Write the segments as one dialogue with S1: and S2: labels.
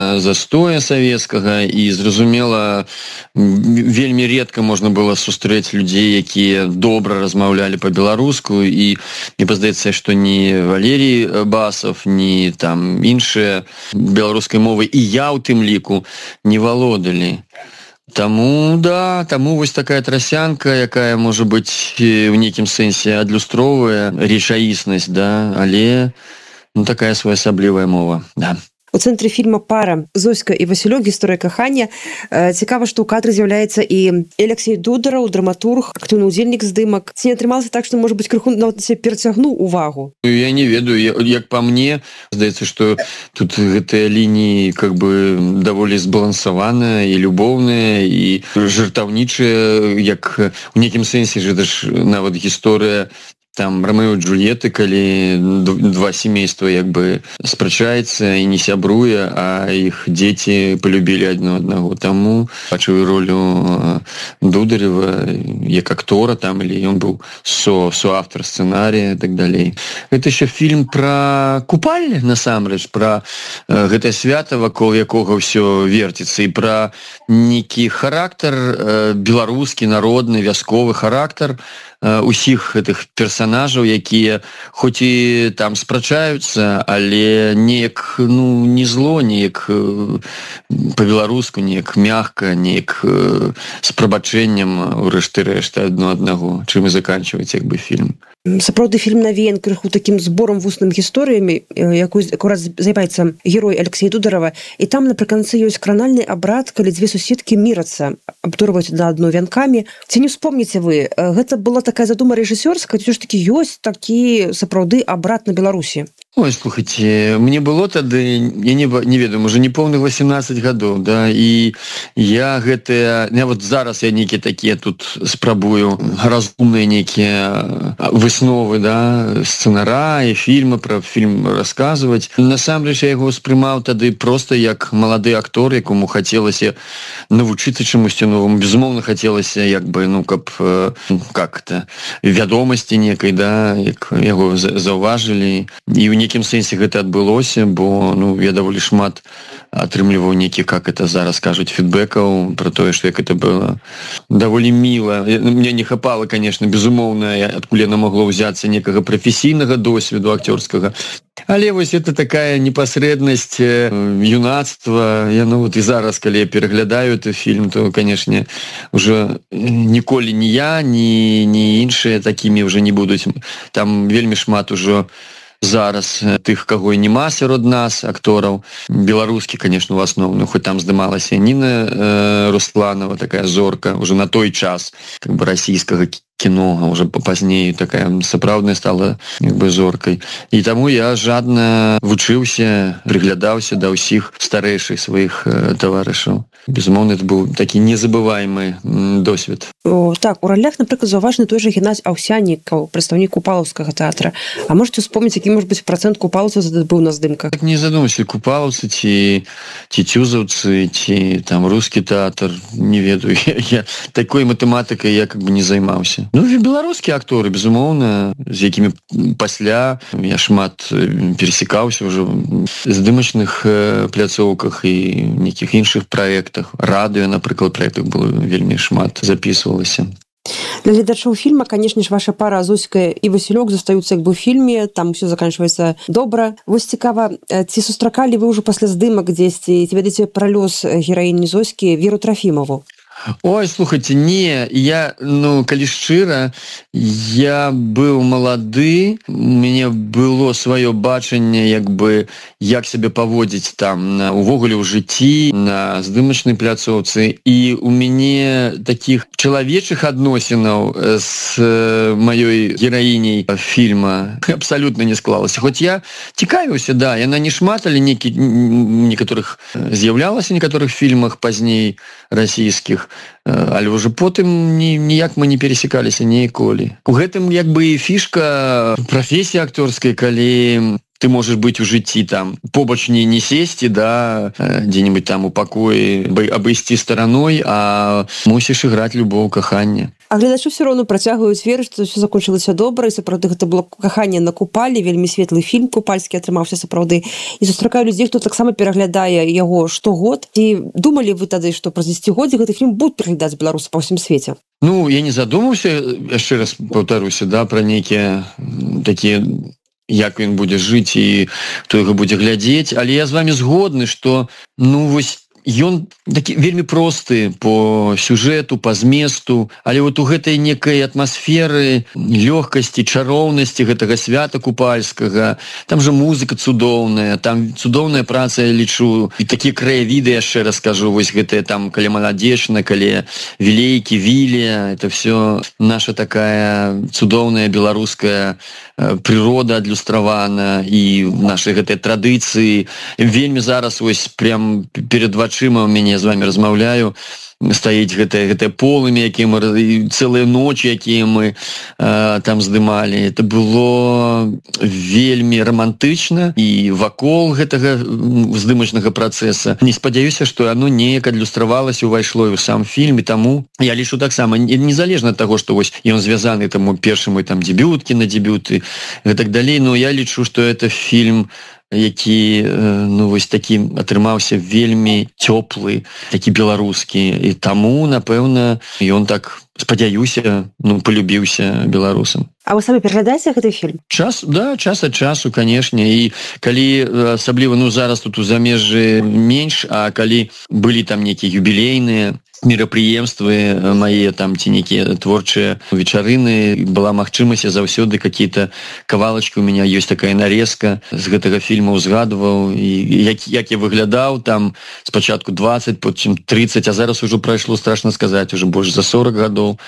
S1: застоя савецкага, і зразумела, вельмі редка можна было сустрэць людзей, якія добра размаўлялі па-беларуску, і мне падаецца, што ні Валерій Басов, ні там іншыя беларускай мовы, і я ў тым ліку не валодалі. Таму вось такая трасянка, якая, можа быць, у нейкім сэнсе адлюстроўвае рэчаіснасць, да, але такая своеасаблівая мова, да.
S2: У цэнтры фільма пара Зоська і Васілёк, гісторыя кахання. Цікава, што ў кадры з'яўляецца і Алексей Дудараў, драматург, актыўны ўдзельнік здымак. Ці не атрымалася так, што, можа быць, крыху нават перацягнуў увагу?
S1: Я не ведаю, як па мне, здаецца, што тут гэтыя лініі как бы даволі збалансаваныя і любоўныя, і жартаўнічыя, як у нейкім сэнсе ж гэта ж нават гісторыя там Ромео і Джульетты, калі два сямейства як бы спрачаецца і не сябруе, а іх дзеці полюбілі адно аднаго. Таму бачу ролю Дударева як актора там, или ён быў соавтар сцэнарыя і так далей. Гэта яшчэ фільм пра купальні, насамрэч, пра гэтае свята, вакол якога ўсё верціцца, і пра нейкі характар беларускі, народны, вясковы характар усіх гэтых персонажаў, якія хоць і там спрачаюцца, але неяк, не зло, неяк па-беларуску, неяк мякка, неяк з прабачэннем у рэшты-рэшты адно аднаго, чым і заканчваць як бы фільм.
S2: Сапраўды фільм навеян крыху такім зборам вусным гісторыямі, якой акурат займаецца герой Алексея Дударава, і там напрыканцы ёсць кранальны абрад, калі дзве суседкі мірацца, абдурваюць адна адну вянкамі. Ці не ўспомніце вы, гэта была такая задума рэжысёрская, ці ж такі ёсць такі сапраўды абрад на Беларусі?
S1: Ой, слухайце, мне было тады, я не ведаю, можа, непоўных 18 гадоў, да, і я вот зараз я нейкія такія тут спрабую разумныя нейкія высновы, да, сцэнара і фільмы, пра фільм расказваць. Насамрэч, я яго ўспрымаў тады проста як малады актор, якому хацелася навучыцца чамусьці новаму. Безумоўна, хацелася, як бы, каб, вядомасці некай, да, як яго заўважылі. І ў нейкім сэнсе гэта адбылося, бо я даволі шмат атрымліваў нейкі, как это зараз кажуць, фідбэкаў пра тое, што як это было даволі міла. Мне не хапала, конечно, безумоўна, адкуль яна магло ўзяцца некага прафесійнага досведу акцёрскага. Але вось это такая непасрэднасць юнацтва. Я вот і зараз, калі я пераглядаю этот фільм, то, конечно, уже ніколі ні я, ні іншыя такімі уже не будуць. Там вельмі шмат ужо зараз тых, каго і нема сярод нас, актораў. Беларускі, конечно, у асноўным, хоць там здымалася Ніна Русланова, такая зорка, уже на той час как бы расійскага кіно, уже пазней такая сапраўдная стала як бы зоркай. І таму я жадна вучыўся, прыглядаўся да ўсіх старэйшых сваіх таварышаў. Безумоўна, это быў такі незабываемы досвед.
S2: Так, у ролях, напрыклад, заўважны той жа Геннадзь Аўсяннікаў, прадстаўнік Купалаўскага тэатра. А можете успомніць, які, может быть, процент купалаўцаў быў на здымках?
S1: Так не задумаўся, купалаўцы ці цюзаўцы, ці там рускі тэатр, не ведаю. Я такой матэматыкай я как бы не займаўся. Беларускія акторы, безумоўна, з якімі пасля я шмат пересекаўся ўжо в здымачных пляцоўках і нейкіх іншых праектах. Радыё, напрыклад, праектах было вельмі шмат записывалася.
S2: Для гледачоў фільма, канешне ж, ваша пара Зоська і Васілёк застаюцца як бы ў фільме, там усё заканчваецца добра. Вось цікава, ці сустракалі вы ўжо пасля здымак дзесьці, ці ведаеце пра лёс гераіні Зоські Веру Трафімову?
S1: Ой, слухайте, не, я, калі шчыра, я быў малады, у мяне было сваё бачанне, як бы, як сябе паводзіць там, увогуле ў жыцці, на здымачнай пляцоўцы, і у мяне такіх чалавечых адносінаў з маёй гераіняй фільма абсалютна не склалася. Хоць я цікавіўся, да, яна не шмат, але некаторых з'яўлялася, некаторых фільмах пазней расійскіх, але ўжо потым ніяк мы не пересекаліся ніколі. У гэтым як бы і фішка прафесіі акторскай, калі ты можаш быць у жыцці там побач не сесці, да, дзе-нибудь там у пакоі абысці стараной, а мусіш іграць любоў, каханне.
S2: А гледачы все роўно працягваюць верыць, што ўсё закончылася добра, і сапраўды гэта было каханне на Купалі, вельмі светлы фільм купальскі атрымаўся сапраўды. І сустракаю людзей, хто таксама пераглядае яго штогод. Ці думалі вы тады, што праз дзесяцігоддзе гэты фільм будуць пераглядаць беларусы па ўсім свеце?
S1: Ну, я не задумаўся, яшчэ раз паўтаруся, да, пра нейкія такія, як ён будзе жыць і хто яго будзе глядзець, але я з вами згодны, што, ну, вось, ён такі вельмі просты по сюжэту, по зместу, але вот у гэтай некай атмасферы лёгкасці, чароўнасці гэтага свята купальскага, там же музыка цудоўная, там цудоўная праца, я лічу, і такія краявіды, яшчэ раз скажу, вось гэтыя там, калі Маладзечна, калі Вілейкі, Віля, это все наша такая цудоўная беларуская прырода адлюстравана, і наши гэтыя традыцыі. Вельмі зараз вось прям перед вачыма у мяне з вами размаўляю, стаіць гэтае полымя, якія мы цэлыя ночі, якія мы там здымалі. Это было вельмі романтычна, і вакол гэтага здымачнага працэса. Не спадзяюся, што оно неяк адлюстравалася, увайшло і ў сам фільм, і таму я лічу таксама, незалежна ад таго, што вось ён звязаны таму першаму там дебют, кінадзебют і гэтак далей, но я лічу, што это фільм, які, ну, вось такі атрымаўся вельмі цёплы, такі беларускі, і таму, напэўна, ён так, спадзяюся, ну, полюбіўся беларусам.
S2: А вы самі пераглядаеце гэты фільм?
S1: Час ад часу, канешне, і калі асабліва, ну, зараз тут у замежжы менш, а калі былі там нейкія юбілейныя мерапрыемствы мае, там, ці нейкія творчыя вечарыны, была магчымасць, я заўсёды какие-то кавалачкі, у меня ёсць такая нарезка з гэтага фільма, узгадваў, і як я выглядаў там спачатку 20, потым 30, а зараз ужо прайшло, страшна сказаць, уже больш за 40 гадоў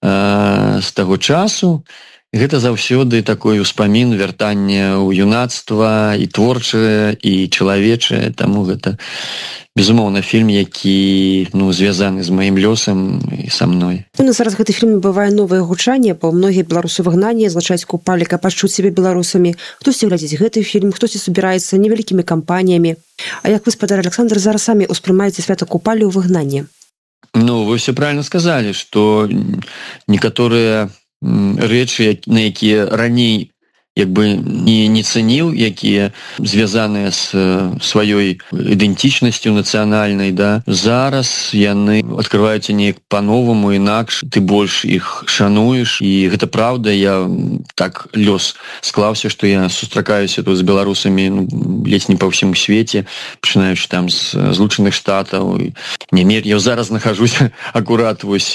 S1: з таго часу. Гэта заўсёды такой успамін, вяртанне ў юнацтва, і творчае, і чалавечае, таму гэта безумоўна фільм, які, ну, звязаны з маім лёсам і са мной.
S2: Ну, зараз гэты фільм набывае новае гучанне, бо многія беларусы выгнанні азначаюць Купалі, каб пачуць сябе беларусамі. Хтосьці глядзіць гэты фільм, хтосьці собіраецца невялікімі кампаніямі. А як вы, спадар Александр, зараз самі успрымаеце свята Купалі ў выгнанні?
S1: Ну, вы все правильно сказали, што некаторыя рэчы, на якія раней як бы не цэніў, якія звязаныя з сваёй ідэнтычнасцю нацыянальнай, да, зараз яны адкрываюцца неяк па-новаму, інакш, ты больш іх шануеш, і гэта праўда. Я так лёс склаўся, што я сустракаюся тут з беларусамі, ну, ледзь не па ўсім свеце, пачынаючы там з Злучаных Штатаў, Нямецкі. Я зараз нахожуся акурат вось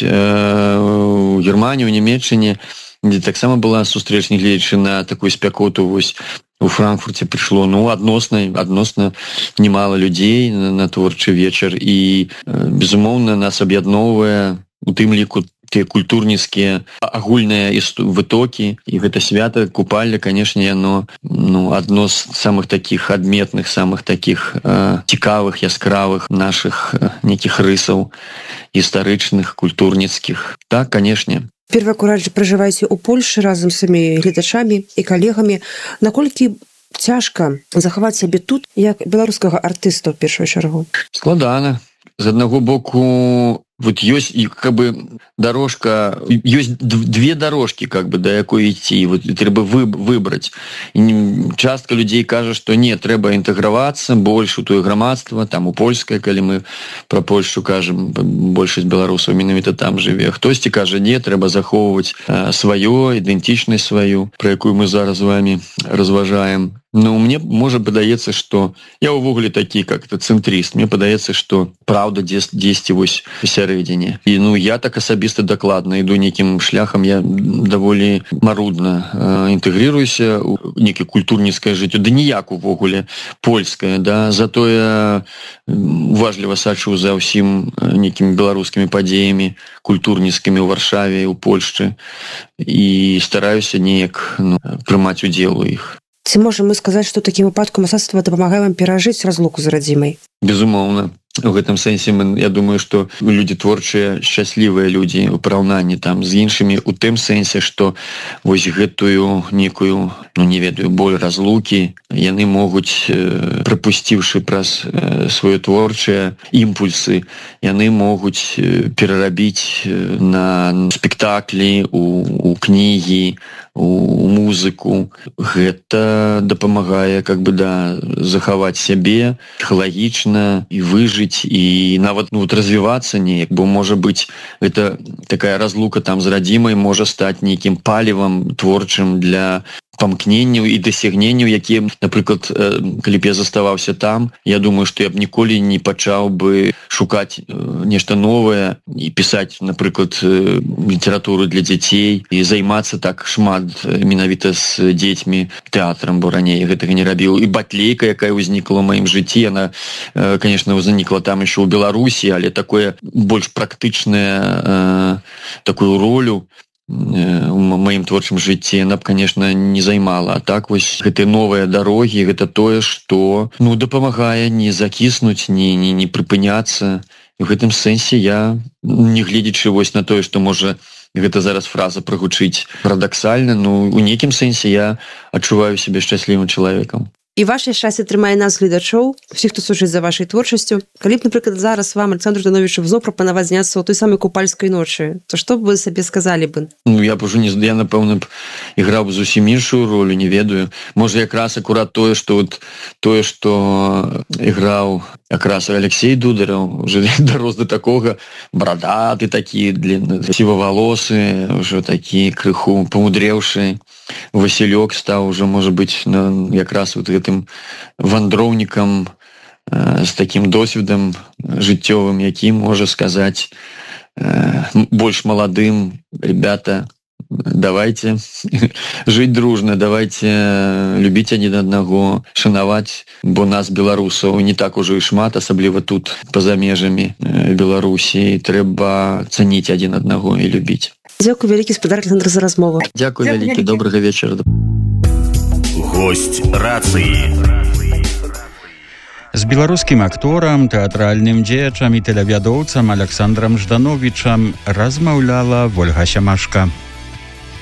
S1: у Германії, у Нямецчыне, где таксама была сустрэч, нягледзячы на такую спякоту. Вось у Франкфурце прыйшло, ну, адносна немало людзей на творчы вечар, і безумоўна нас аб'ядноўвае у тым ліку тыя культурніцкія агульныя вытокі, і гэта свята Купальля, канешне, яно, ну, адно з самых таких адметных, самых таких цікавых, яскравых наших нейкіх рысаў гістарычных, культурніцкіх. Так, канешне.
S2: Першакурат пражываеце ў Польшы разам з самі гледачамі і калегамі. Наколькі цяжка захаваць сябе тут як беларускага артыста ў першую чаргу?
S1: Складана. З аднаго боку, вот ёсць как бы дорожка, ёсць две дорожкі, как бы, да якой ісці, вот трэба выбраць. І частка людзей кажа, што не, трэба інтэгравацца больш у тое грамадства, там у польскае, калі мы пра Польшу кажам, большасць беларусаў менавіта там жыве. Хтосьці кажа, не, трэба захоўваць сваё, ідэнтычнасць сваю, пра якую мы зараз з вами разважаем. Ну, мне, можа, падаецца, што я ўвогуле такі, как-то цэнтрыст. Мне падаецца, што праўда дзесьці вось сярэдзіне. І, ну, я так асабіста дакладна іду нейкім шляхам, я даволі марудна інтэгрыруюся ў нейкае культурніцкае жыццё, да ніяк увогуле польскае, да, затое уважліва сачу за ўсім нейкімі беларускімі падзеямі культурніцкімі ў Варшаве, у Польшчы, і стараюся неяк, ну, прымаць удзел у іх.
S2: Ці можам мы сказаць, што ў такім выпадку мастацтва дапамагае вам перажыць разлуку з радзімай?
S1: Безумоўна. у гэтым сэнсе я думаю, што людзі творчыя шчаслівыя людзі у параўнанні там з іншымі у тым сэнсе, што вось гэтую некую, не ведаю, боль разлукі яны могуць, прапусціўшы праз свае творчыя імпульсы, яны могуць перарабіць на спектаклі, у кнігі, у музыку. Гэта дапамагае захаваць сябе псіхалагічна і выжыць, і нават развівацца неяк, бо можа быць гэта такая разлука там з радзімай можа стаць нейкім палівам творчым для памкненняў і дасягненняў, якія, напрыклад, калі б я заставаўся там, я думаю, што я б ніколі не пачаў бы шукаць нешта новае і пісаць, напрыклад, літаратуру для дзяцей і займацца так шмат менавіта з дзецьмі тэатрам, бо раней гэтага не рабіў. І батлейка, якая ўзнікла ў маім жыцці, яна, конечно, ўзнікла там яшчэ ў Беларусі, але такое больш практычнае такую ролю у маім творчым жыцці яна б, конечно, не займала. А так вось гэтыя новыя дарогі, гэта тое, што дапамагае не закіснуць, не прыпыняцца. І в гэтым сэнсе я, не гледзячы вось на тое, што можа гэта зараз фраза прагучыць парадаксальна, у нейкім сэнсе я адчуваю сябе шчаслівым чалавекам.
S2: І ваше шчасце трымае нас, гледачоў, усіх, хто сушыць за вашай творчасцю. Калі б, напрыклад, зараз вам, Александру Ждановичу, зноў прапанаваць зняцца ў той самай купальскай ночы, то што б вы сабе сказалі бы?
S1: Я б ужо я, напэўна, іграў бы зусім іншую ролю, не ведаю. Можа, якраз акурат тое, што іграў якраз Алексей Дудараў, уже дарос до такога, брадаты такі, сівавалосы, ўжо такі крыху памудрэўшы. Васілёк стаў ужо, можа быць, якраз вот гэтым вандроўнікам з такім досведам жыццёвым, які можа сказаць больш маладым: ребята, давайте жыць дружна, давайте любіць адзін аднаго, шанаваць, бо нас, беларусаў, не так ужо і шмат, асабліва тут, па-за межамі Беларусі, трэба цаніць адзін аднаго і любіць.
S2: Дзякуй вялікі, спадар Александр, за размову.
S1: Дзякуй вялікі, добрага вечара.
S3: Госць рацыі.
S4: З беларускім акторам, тэатральным дзеячам і тэлевядоўцам Александрам Ждановічам размаўляла Вольга Сямашка.